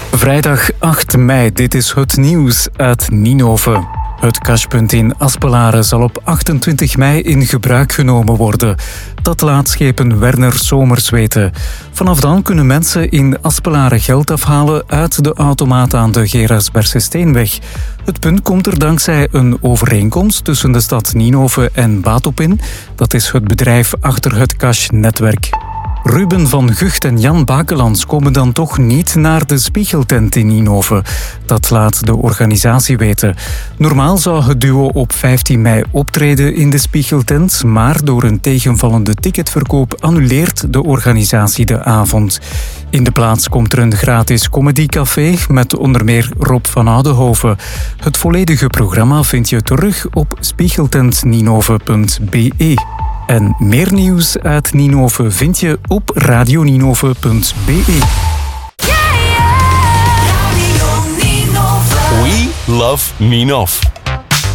Vrijdag 8 mei, dit is het nieuws uit Ninove. Het cashpunt in Aspelaren zal op 28 mei in gebruik genomen worden. Dat laat schepen Werner Somers weten. Vanaf dan kunnen mensen in Aspelaren geld afhalen uit de automaat aan de Gerasbergse-Steenweg. Het punt komt er dankzij een overeenkomst tussen de stad Ninove en Batopin. Dat is het bedrijf achter het cash-netwerk. Ruben van Gucht en Jan Bakelands komen dan toch niet naar de Spiegeltent in Ninove. Dat laat de organisatie weten. Normaal zou het duo op 15 mei optreden in de Spiegeltent, maar door een tegenvallende ticketverkoop annuleert de organisatie de avond. In de plaats komt er een gratis comedycafé met onder meer Rob van Oudenhoven. Het volledige programma vind je terug op spiegeltentninove.be. En meer nieuws uit Ninove vind je op radioninove.be. We love Ninove.